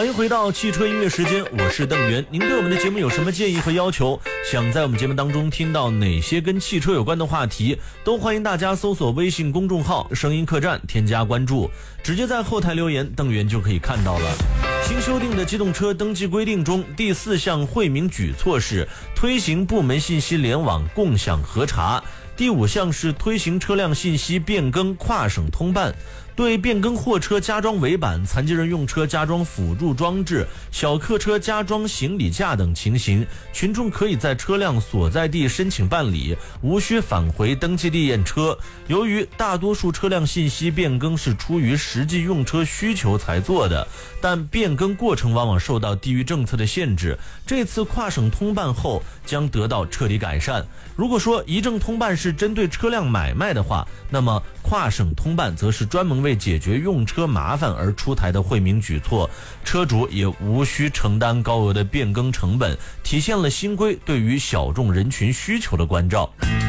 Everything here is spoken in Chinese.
欢迎回到汽车音乐时间，我是邓源。您对我们的节目有什么建议和要求？想在我们节目当中听到哪些跟汽车有关的话题，都欢迎大家搜索微信公众号声音客栈，添加关注，直接在后台留言，邓源就可以看到了。新修订的机动车登记规定中，第4项惠民举措是推行部门信息联网共享核查，第5项是推行车辆信息变更跨省通办。对变更货车加装尾板、残疾人用车加装辅助装置、小客车加装行李架等情形，群众可以在车辆所在地申请办理，无需返回登记地验车。由于大多数车辆信息变更是出于实际用车需求才做的，但变更过程往往受到地域政策的限制，这次跨省通办后将得到彻底改善。如果说一证通办是针对车辆买卖的话，那么跨省通办则是专门为解决用车麻烦而出台的惠民举措，车主也无需承担高额的变更成本，体现了新规对于小众人群需求的关照。